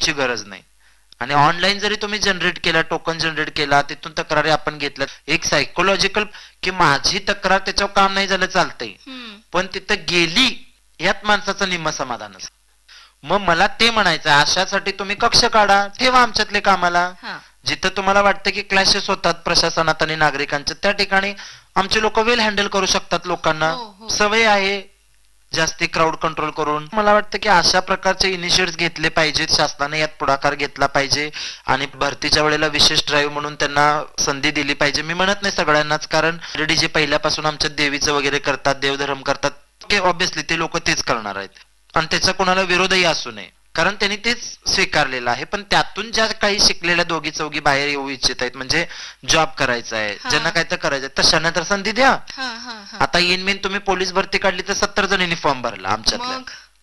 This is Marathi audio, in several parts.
करायची गरज नाही. आणि ऑनलाईन जरी तुम्ही जनरेट केला, टोकन जनरेट केला, तिथून तक्रारी आपण घेतल्या, एक सायकोलॉजिकल की माझी तक्रार त्याच्यावर काम नाही झालं चालतंय, पण तिथं गेली यात माणसाचं निम्म समाधान असतं. मग मला ते म्हणायचं, अशासाठी तुम्ही कक्ष काढा, ठेवा आमच्यातले कामाला. जिथं तुम्हाला वाटतं की क्लॅशेस होतात प्रशासनात आणि नागरिकांच्या, त्या ठिकाणी आमचे लोक वेल हँडल करू शकतात. लोकांना सवय आहे जास्ती क्राऊड कंट्रोल करून. मला वाटतं की अशा प्रकारचे इनिशिएटिव्ह घेतले पाहिजेत, शासनाने यात पुढाकार घेतला पाहिजे आणि भरतीच्या वेळेला विशेष ड्राईव्ह म्हणून त्यांना संधी दिली पाहिजे. मी म्हणत नाही सगळ्यांनाच, कारण ऑलरेडी जे पहिल्यापासून आमच्या देवीचं वगैरे करतात, देवधर्म करतात, ऑब्विसली ते लोक तेच करणार आहेत आणि त्याचा कोणाला विरोधही असू नये, कारण त्यांनी तेच स्वीकारलेलं आहे. पण त्यातून ज्या काही शिकलेल्या दोघी चौघी बाहेर येऊ इच्छित आहेत, म्हणजे जॉब करायचा आहे, ज्यांना काय तर करायचं आहे, तशांना तर संधी द्या. आता येईन तुम्ही पोलीस भरती काढली तर 70 जणांनी फॉर्म भरला आमच्यातल्या.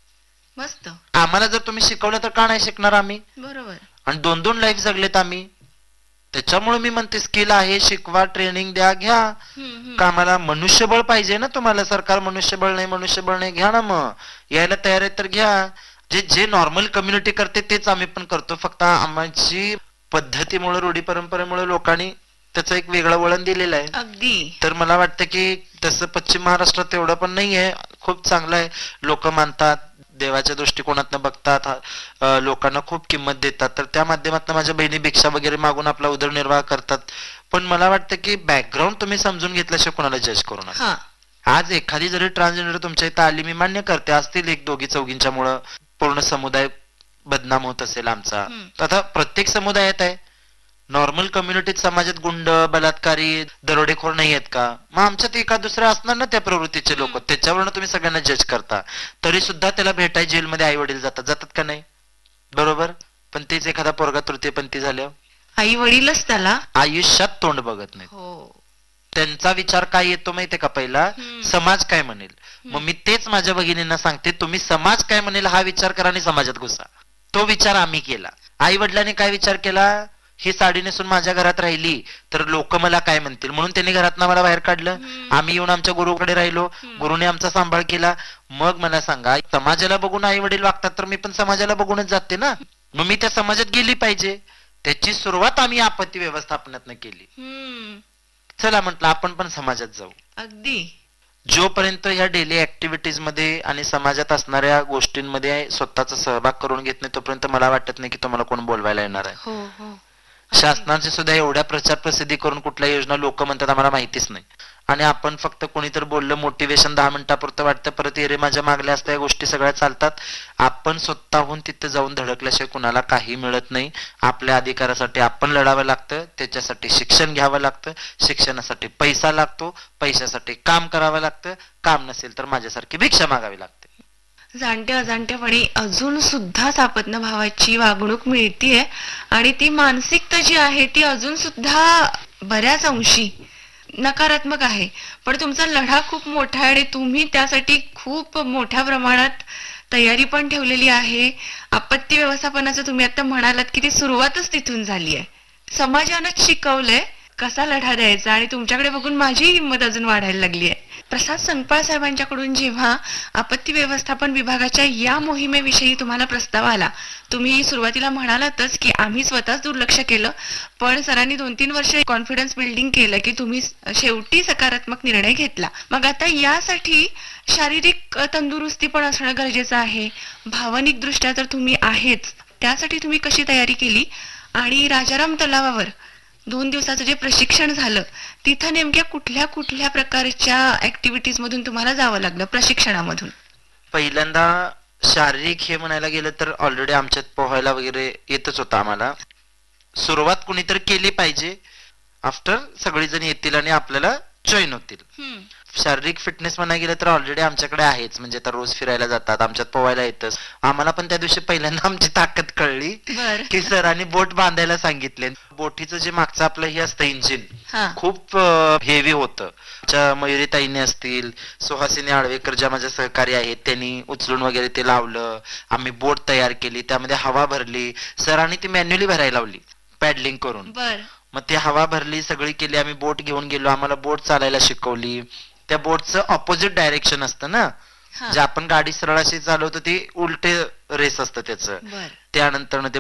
मस्त. आम्हाला जर तुम्ही शिकवलं तर का नाही शिकणार आम्ही? बरोबर. आणि 2-2 लाईफ जगलेत आम्ही. त्याच्यामुळे मी म्हणते स्किल आहे, शिकवा, ट्रेनिंग द्या, घ्या. कामाला मनुष्यबळ पाहिजे ना तुम्हाला. सरकार मनुष्यबळ नाही घ्या ना. मग यायला तयार आहे तर घ्या. जे नॉर्मल कम्युनिटी करते तेच आम्ही पण करतो, फक्त आमची पद्धतीमुळे, रूढी परंपरेमुळे लोकांनी त्याचं एक वेगळं वळण दिलेलं आहे. अगदी. तर मला वाटतं की तसं पश्चिम महाराष्ट्रात एवढं पण नाही आहे, खूप चांगलं आहे. लोक मानतात, देवाच्या दृष्टिकोनातनं बघतात, लोकांना खूप किंमत देतात. तर त्या माध्यमातून माझ्या बहिणी भिक्षा वगैरे मागून आपला उदरनिर्वाह करतात. पण मला वाटतं की बॅकग्राऊंड तुम्ही समजून घेतल्याशिवाय कोणाला जज करू नका. आज एखादी जरी ट्रान्सजेंडर तुमच्या इथं आली, मी मान्य करते असतील 1-2 चौघींच्या मुळे पूर्ण समुदाय बदनाम होत असेल आमचा. आता प्रत्येक समुदायात आहे. नॉर्मल कम्युनिटीत, समाजात गुंड, बलात्कारी, दरोडेखोर नाही आहेत का? मग आमच्यात एका दुसऱ्या असणार ना त्या प्रवृत्तीचे लोक. त्याच्यावरनं तुम्ही सगळ्यांना जज करता. तरी सुद्धा त्याला भेटाय जेलमध्ये आई वडील जातात का नाही? बरोबर. पण तेच एखादा पोरगा तृतीयपंथी झाल्यावर आई वडीलच त्याला आयुष्यात तोंड बघत नाही. त्यांचा विचार काय येतो माहितीये का? पहिला समाज काय म्हणेल. मग मी तेच माझ्या भगिनींना सांगते, तुम्ही समाज काय म्हणेल हा विचार करा आणि समाजात घुसा. तो विचार आम्ही केला. आई वडिलांनी काय विचार केला? ही साडी नेसून माझ्या घरात राहिली तर लोक मला काय म्हणतील, म्हणून त्यांनी घरातनं मला बाहेर काढलं. आम्ही येऊन आमच्या गुरुकडे राहिलो, गुरुने आमचा सांभाळ केला. मग मला सांगा, समाजाला बघून आई वडील वागतात तर मी पण समाजाला बघूनच जाते ना. मग मी त्या समाजात गेली पाहिजे. त्याची सुरुवात आम्ही आपत्ती व्यवस्थापनातनं केली. चला म्हटलं आपण पण समाजात जाऊ. अगदी. जोपर्यंत ह्या डेली ऍक्टिव्हिटीज मध्ये आणि समाजात असणाऱ्या गोष्टींमध्ये स्वतःचा सहभाग करून घेत नाही, तोपर्यंत मला वाटत नाही की तुम्हाला कोण बोलवायला येणार आहे. शासनाचे सुद्धा एवढ्या प्रचार प्रसिद्धी करून कुठल्या योजना लोक म्हणतात आम्हाला माहितीच नाही. आणि आपण फक्त कोणीतरी बोललं, मोटिवेशन 10 मिनिटापुरतं वाटतं, परत एरे माझ्या मागल्या असल्या गोष्टी सगळ्या चालतात. आपण स्वतःहून तिथे जाऊन धडकल्याशिवाय कुणाला काही मिळत नाही. आपल्या अधिकारासाठी आपण लढावं लागतं, त्याच्यासाठी शिक्षण घ्यावं लागतं, शिक्षणासाठी पैसा लागतो, पैशासाठी काम करावं लागतं, काम नसेल तर माझ्यासारखी भिक्षा मागावी लागते. जाणत्या अजाणत्यापणी अजून सुद्धा सापत्न भावाची वागणूक मिळतीये आणि ती मानसिकता जी आहे ती अजून सुद्धा बऱ्याच अंशी नकारात्मक आहे. पण तुमचा लढा खूप मोठा आहे आणि तुम्ही त्यासाठी खूप मोठ्या प्रमाणात तयारी पण ठेवलेली आहे. आपत्ती व्यवस्थापनाचं तुम्ही आता म्हणालात की ती सुरुवातच तिथून झाली आहे. समाजानंच शिकवलंय कसा लढा द्यायचा आणि तुमच्याकडे बघून माझी हिंमत अजून वाढायला लागली आहे. प्रसाद संकपाळ साहेबांच्याकडून जेव्हा आपत्ती व्यवस्थापन विभागाच्या या मोहिमेविषयी तुम्हाला प्रस्ताव आला, तुम्ही सुरुवातीला म्हणालातच की आम्ही स्वतःच दुर्लक्ष केलं, पण सरांनी 2-3 वर्ष कॉन्फिडन्स बिल्डिंग केलं की तुम्ही शेवटी सकारात्मक निर्णय घेतला. मग आता यासाठी शारीरिक तंदुरुस्ती पण असणं गरजेचं आहे, भावनिक दृष्ट्या तर तुम्ही आहेच. त्यासाठी तुम्ही कशी तयारी केली? आणि राजाराम तलावावर 2 दिवसाचं जे प्रशिक्षण झालं तिथं नेमक्या कुठल्या कुठल्या प्रकारच्या ऍक्टिव्हिटीज मधून तुम्हाला जावं लागलं प्रशिक्षणामधून? पहिल्यांदा शारीरिक हे म्हणायला गेलं तर ऑलरेडी आमच्यात पोहायला वगैरे येतच होतं आम्हाला. सुरुवात कुणीतरी केली पाहिजे, आफ्टर सगळेजण येतील आणि आपल्याला जॉईन होतील. शारीरिक फिटनेस म्हणायला गेलं तर ऑलरेडी आमच्याकडे आहेच, म्हणजे आता रोज फिरायला जातात, आमच्यात पोवायला येतच. आम्हाला पण त्या दिवशी पहिल्यांदा आमची ताकद कळली की सरांनी बोट बांधायला सांगितले. बोटीचं जे मागचं आपलं हे असतं इंजिन खूप हेवी होतं. मयुरीताईने असतील, सुहासिनी आळवेकर ज्या माझ्या सहकारी आहेत त्यांनी उचलून वगैरे ते लावलं. आम्ही बोट तयार केली, त्यामध्ये हवा भरली. सरांनी ती मॅन्युअली भरायला लावली पॅडलिंग करून. मग ती हवा भरली, सगळी केली. आम्ही बोट घेऊन गेलो, आम्हाला बोट चालायला शिकवली. त्या बोटचं ऑपोजिट डायरेक्शन असतं ना, जे आपण गाडी सरळ अशी चालवतो ती उलटे रेस असतं त्याचं. त्यानंतर ते